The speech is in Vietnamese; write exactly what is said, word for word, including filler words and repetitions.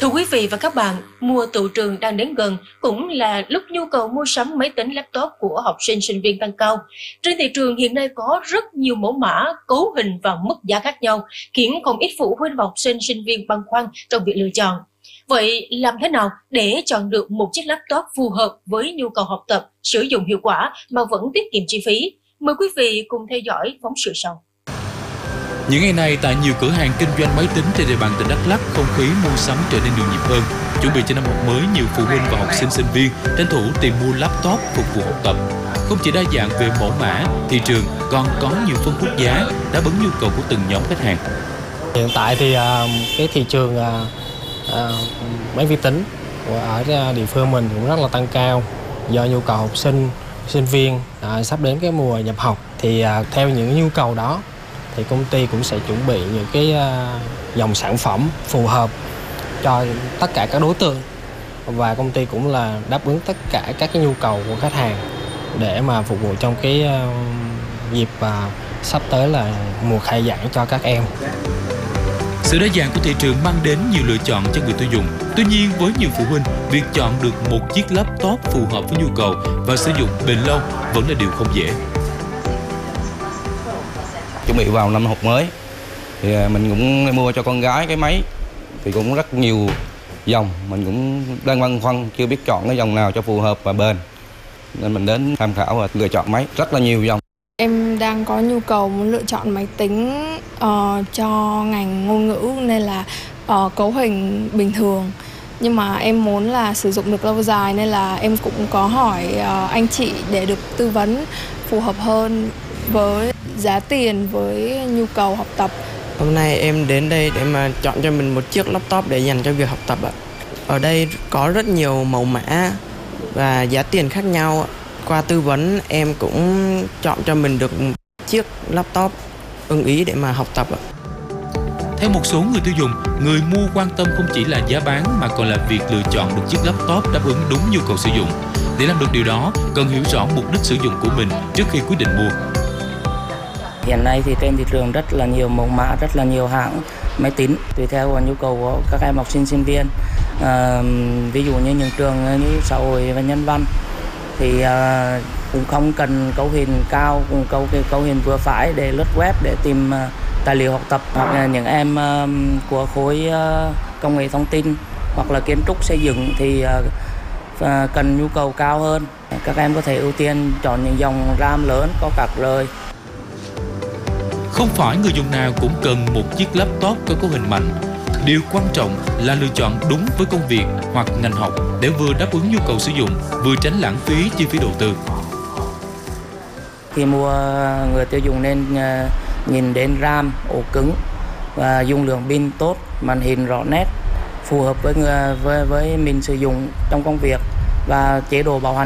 Thưa quý vị và các bạn, mùa tựu trường đang đến gần, cũng là lúc nhu cầu mua sắm máy tính laptop của học sinh sinh viên tăng cao. Trên thị trường hiện nay có rất nhiều mẫu mã, cấu hình và mức giá khác nhau, khiến không ít phụ huynh và học sinh sinh viên băn khoăn trong việc lựa chọn. Vậy làm thế nào để chọn được một chiếc laptop phù hợp với nhu cầu học tập, sử dụng hiệu quả mà vẫn tiết kiệm chi phí? Mời quý vị cùng theo dõi phóng sự sau. Những ngày này, tại nhiều cửa hàng kinh doanh máy tính trên địa bàn tỉnh Đắk Lắk, không khí mua sắm trở nên nhộn nhịp hơn. Chuẩn bị cho năm học mới, nhiều phụ huynh và học sinh sinh viên tranh thủ tìm mua laptop phục vụ học tập. Không chỉ đa dạng về mẫu mã, thị trường còn có nhiều phân khúc giá đáp ứng nhu cầu của từng nhóm khách hàng. Hiện tại thì cái thị trường máy vi tính ở địa phương mình cũng rất là tăng cao do nhu cầu học sinh, sinh viên sắp đến cái mùa nhập học. Thì theo những nhu cầu đó thì công ty cũng sẽ chuẩn bị những cái dòng sản phẩm phù hợp cho tất cả các đối tượng, và công ty cũng là đáp ứng tất cả các cái nhu cầu của khách hàng để mà phục vụ trong cái dịp sắp tới là mùa khai giảng cho các em. Sự đa dạng của thị trường mang đến nhiều lựa chọn cho người tiêu dùng. Tuy nhiên, với nhiều phụ huynh, việc chọn được một chiếc laptop phù hợp với nhu cầu và sử dụng bền lâu vẫn là điều không dễ. Chuẩn bị vào năm học mới thì mình cũng mua cho con gái cái máy thì cũng rất nhiều dòng, mình cũng đang băn khoăn chưa biết chọn cái dòng nào cho phù hợp và bền, nên mình đến tham khảo và lựa chọn máy rất là nhiều dòng. Em đang có nhu cầu muốn lựa chọn máy tính uh, cho ngành ngôn ngữ nên là uh, cấu hình bình thường, nhưng mà em muốn là sử dụng được lâu dài nên là em cũng có hỏi uh, anh chị để được tư vấn phù hợp hơn với giá tiền, với nhu cầu học tập. Hôm nay em đến đây để mà chọn cho mình một chiếc laptop để dành cho việc học tập ạ. Ở đây có rất nhiều mẫu mã và giá tiền khác nhau. Qua tư vấn em cũng chọn cho mình được một chiếc laptop ưng ý để mà học tập ạ. Theo một số người tiêu dùng, người mua quan tâm không chỉ là giá bán mà còn là việc lựa chọn được chiếc laptop đáp ứng đúng nhu cầu sử dụng. Để làm được điều đó, cần hiểu rõ mục đích sử dụng của mình trước khi quyết định mua. Hiện nay thì trên thị trường rất là nhiều mẫu mã, rất là nhiều hãng máy tính tùy theo nhu cầu của các em học sinh sinh viên. À, ví dụ như những trường như xã hội và nhân văn thì à, cũng không cần cấu hình cao, cũng cấu cấu hình vừa phải để lướt web để tìm uh, tài liệu học tập, hoặc là những em uh, của khối uh, công nghệ thông tin hoặc là kiến trúc xây dựng thì uh, uh, cần nhu cầu cao hơn. Các em có thể ưu tiên chọn những dòng RAM lớn có card rời. Không phải người dùng nào cũng cần một chiếc laptop có cấu hình mạnh. Điều quan trọng là lựa chọn đúng với công việc hoặc ngành học để vừa đáp ứng nhu cầu sử dụng, vừa tránh lãng phí chi phí đầu tư. Khi mua, người tiêu dùng nên nhìn đến RAM, ổ cứng và dung lượng pin tốt, màn hình rõ nét, phù hợp với người, với với mình sử dụng trong công việc và chế độ bảo hành